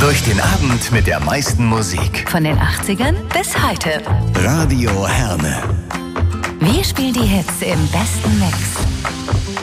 Durch den Abend mit der meisten Musik. Von den 80ern bis heute. Radio Herne. Wir spielen die Hits im besten Mix.